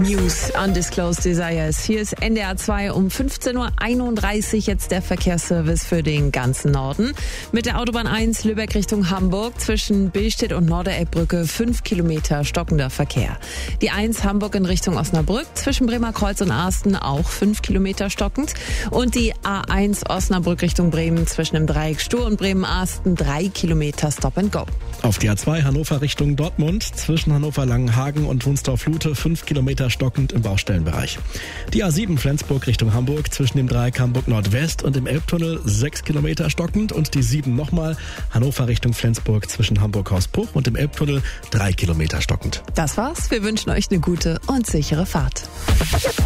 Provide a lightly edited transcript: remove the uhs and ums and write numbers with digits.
News Undisclosed Desires. Hier ist NDR 2 um 15.31 Uhr jetzt der Verkehrsservice für den ganzen Norden. Mit der Autobahn 1 Lübeck Richtung Hamburg zwischen Billstedt und Nordereckbrücke 5 Kilometer stockender Verkehr. Die 1 Hamburg in Richtung Osnabrück zwischen Bremerkreuz und Arsten auch 5 Kilometer stockend. Und die A1 Osnabrück Richtung Bremen zwischen dem Dreieck Stur und Bremen-Arsten 3 Kilometer Stop and Go. Auf die A2 Hannover Richtung Dortmund zwischen Hannover-Langenhagen und Wunstorf-Lute 5 Kilometer stockend im Baustellenbereich. Die A7 Flensburg Richtung Hamburg zwischen dem Dreieck Hamburg Nordwest und dem Elbtunnel 6 Kilometer stockend und die 7 nochmal Hannover Richtung Flensburg zwischen Hamburg-Hausbruch und dem Elbtunnel 3 Kilometer stockend. Das war's. Wir wünschen euch eine gute und sichere Fahrt.